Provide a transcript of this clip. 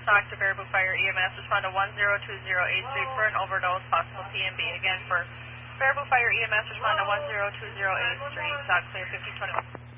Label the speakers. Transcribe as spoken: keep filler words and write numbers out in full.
Speaker 1: Stock to Baraboo Fire E M S. Respond to one zero two zero eight three for an overdose, possible P M B. Again, for Baraboo Fire E M S, respond to one zero two zero eight three. Stock clear fifty twenty-one.